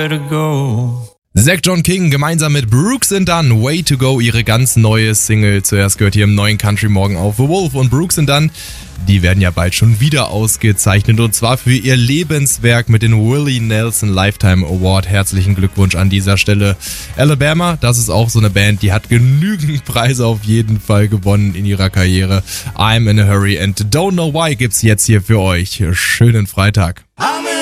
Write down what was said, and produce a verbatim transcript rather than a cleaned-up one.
nowhere to go. Zach John King gemeinsam mit Brooks and Dunn, Way to Go, ihre ganz neue Single. Zuerst gehört hier im neuen Country Morgen auf The Wolf und Brooks and Dunn. Die werden ja bald schon wieder ausgezeichnet und zwar für ihr Lebenswerk mit dem Willie Nelson Lifetime Award. Herzlichen Glückwunsch an dieser Stelle. Alabama, das ist auch so eine Band, die hat genügend Preise auf jeden Fall gewonnen in ihrer Karriere. I'm in a Hurry and Don't Know Why gibt's jetzt hier für euch. Schönen Freitag. I'm